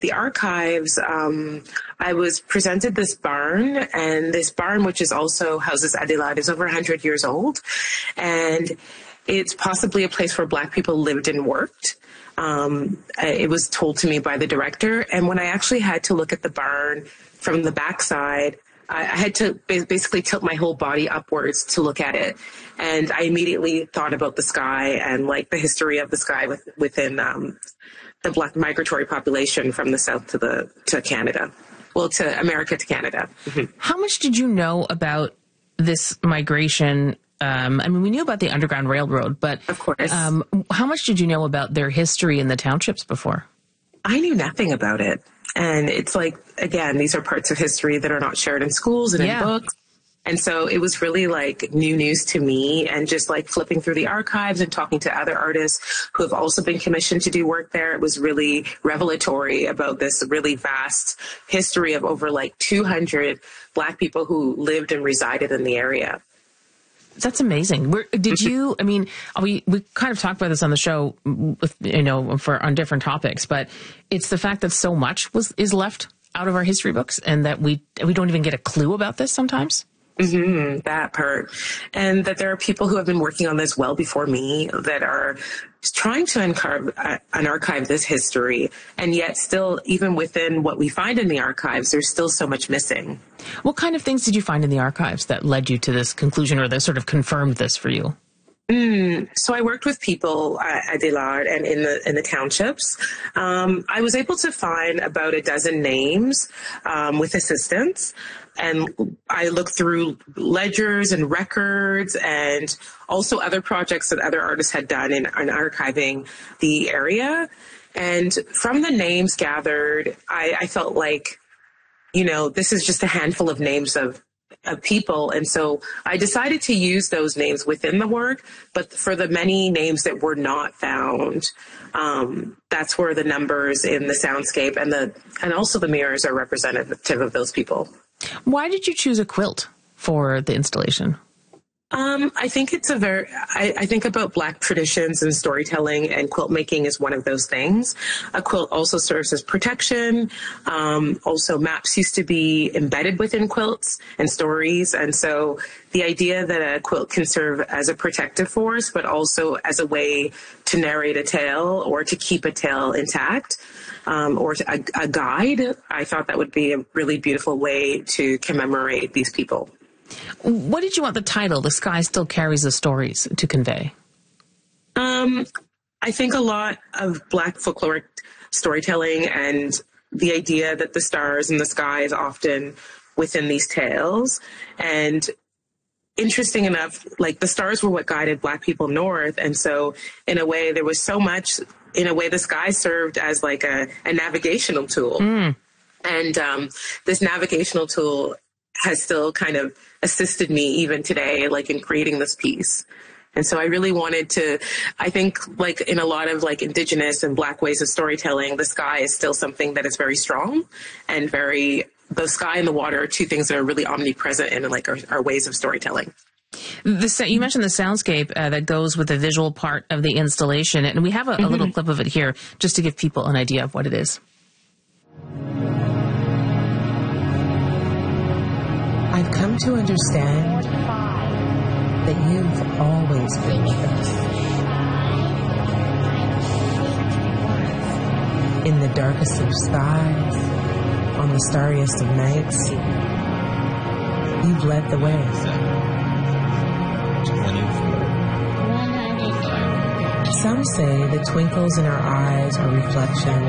the archives, I was presented this barn, and this barn, which is also houses Adelaide, is over 100 years old, and it's possibly a place where Black people lived and worked. It was told to me by the director, and when I actually had to look at the barn from the backside, I had to basically tilt my whole body upwards to look at it, and I immediately thought about the sky and like the history of the sky within the Black migratory population from the south to Canada, well, to America to Canada. Mm-hmm. How much did you know about this migration? I mean, we knew about the Underground Railroad, but of course, how much did you know about their history in the townships before? I knew nothing about it. And it's like, again, these are parts of history that are not shared in schools and in books. And so it was really like new news to me, and just like flipping through the archives and talking to other artists who have also been commissioned to do work there. It was really revelatory about this really vast history of over like 200 Black people who lived and resided in the area. That's amazing. Did you, I mean, we kind of talked about this on the show, with, on different topics, but it's the fact that so much is left out of our history books, and that we don't even get a clue about this sometimes. Mm-hmm, that part. And that there are people who have been working on this well before me that are trying to unarchive this history. And yet still, even within what we find in the archives, there's still so much missing. What kind of things did you find in the archives that led you to this conclusion, or that sort of confirmed this for you? So I worked with people at Adelaide and in the townships. I was able to find about a dozen names with assistance, and I looked through ledgers and records, and also other projects that other artists had done in archiving the area. And from the names gathered, I felt like, this is just a handful of names of people. And so I decided to use those names within the work, but for the many names that were not found, that's where the numbers in the soundscape and also the mirrors are representative of those people. Why did you choose a quilt for the installation? I think I think about Black traditions and storytelling, and quilt making is one of those things. A quilt also serves as protection. Also, maps used to be embedded within quilts and stories. And so the idea that a quilt can serve as a protective force, but also as a way to narrate a tale or to keep a tale intact, or a guide, I thought that would be a really beautiful way to commemorate these people. What did you want the title, "The Sky Still Carries the Stories," to convey? I think a lot of Black folkloric storytelling and the idea that the stars in the sky is often within these tales. And interesting enough, like the stars were what guided Black people north. And so in a way, there was so much, in a way, the sky served as like a navigational tool. And this navigational tool has still kind of assisted me even today, like in creating this piece. And so I really wanted to, I think like in a lot of like Indigenous and Black ways of storytelling, the sky is still something that is very strong and the sky and the water are two things that are really omnipresent in like our ways of storytelling. You mentioned the soundscape that goes with the visual part of the installation, and we have a little clip of it here just to give people an idea of what it is. I've come to understand that you've always been with us. In the darkest of skies, on the starriest of nights, you've led the way. Some say the twinkles in our eyes are reflections